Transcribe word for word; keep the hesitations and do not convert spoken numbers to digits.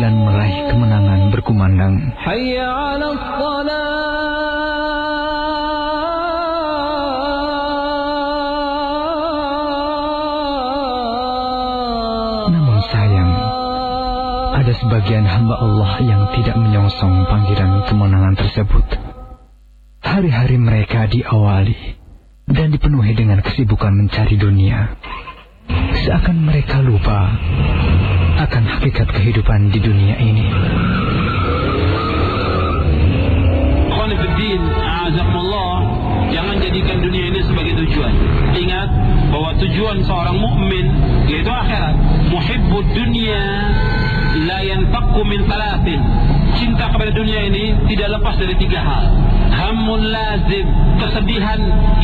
tahlilan meraih kemenangan berkumandang, Hayya 'alas shalah. Namun sayang, ada sebagian hamba Allah yang tidak menyongsong panggilan kemenangan tersebut. Hari-hari mereka diawali dan dipenuhi dengan kesibukan mencari dunia. Seakan mereka lupa akan hakikat kehidupan di dunia ini. Khonifuddin, a'azakumullah, jangan jadikan dunia ini sebagai tujuan. Ingat bahwa tujuan seorang mukmin yaitu akhirat. Muhibbud dunya la yanfaqu min thalathin. Cinta kepada dunia ini tidak lepas dari tiga hal. Hammun lazim, kesedihan